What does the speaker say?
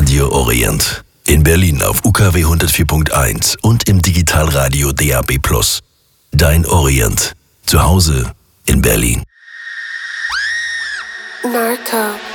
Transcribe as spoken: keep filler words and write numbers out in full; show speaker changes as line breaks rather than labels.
Radio Orient. In Berlin auf U K W hundertvier Punkt eins und im Digitalradio D A B plus. Dein Orient. Zu Hause in Berlin.
Narco.